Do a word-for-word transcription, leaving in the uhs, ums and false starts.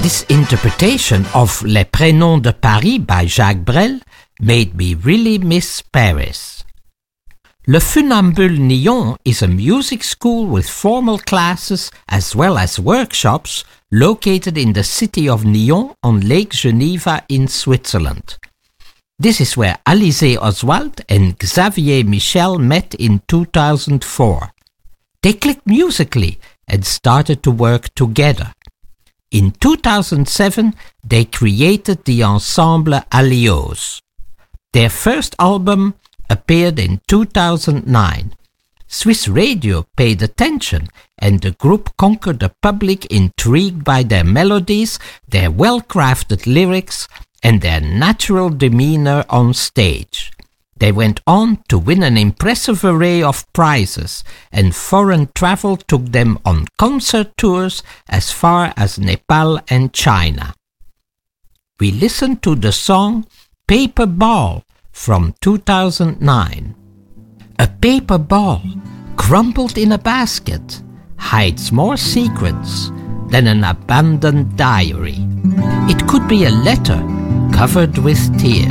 This interpretation of Les Prénoms de Paris by Jacques Brel made me really miss Paris. Le Funambule Nyon is a music school with formal classes as well as workshops located in the city of Nyon on Lake Geneva in Switzerland. This is where Alizé Oswald and Xavier Michel met in two thousand four. They clicked musically and started to work together. In two thousand seven, they created the ensemble Alios. Their first album appeared in two thousand nine. Swiss radio paid attention, and the group conquered the public intrigued by their melodies, their well-crafted lyrics, and their natural demeanor on stage. They went on to win an impressive array of prizes, and foreign travel took them on concert tours as far as Nepal and China. We listened to the song Paper Ball from two thousand nine. A paper ball crumpled in a basket hides more secrets than an abandoned diary. It could be a letter covered with tears.